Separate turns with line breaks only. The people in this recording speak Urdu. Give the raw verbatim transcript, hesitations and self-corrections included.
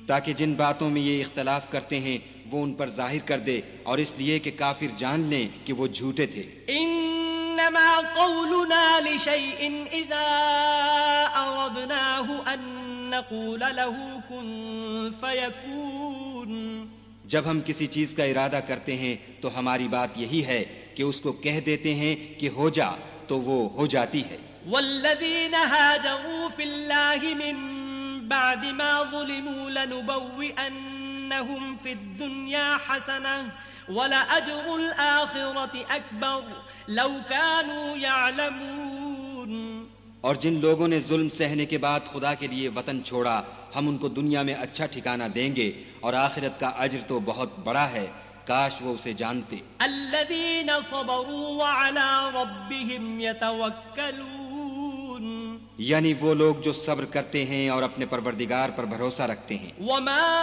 تاکہ جن باتوں میں یہ اختلاف کرتے ہیں وہ ان پر ظاہر کر دے، اور اس لیے کہ کافر جان لیں کہ وہ جھوٹے تھے۔
انما قولنا لشيء اذا اردناه ان نقول له كن فيكون،
جب ہم کسی چیز کا ارادہ کرتے ہیں تو ہماری بات یہی ہے کہ اس کو کہہ دیتے ہیں کہ ہو جا، تو وہ ہو جاتی ہے۔
والذین هاجروا فی اللہ من بعد ما ظلموا لنبوئنهم فی الدنیا حسنہ ولأجر الآخرة أكبر لو كانوا يعلمون۔
اور جن لوگوں نے ظلم سہنے کے بعد خدا کے لیے وطن چھوڑا، ہم ان کو دنیا میں اچھا ٹھکانہ دیں گے، اور آخرت کا اجر تو بہت بڑا ہے، کاش وہ اسے جانتے۔
الذين صبروا وعلى ربهم يتوكلون،
یعنی وہ لوگ جو صبر کرتے ہیں اور اپنے پروردگار پر بھروسہ رکھتے ہیں۔
وما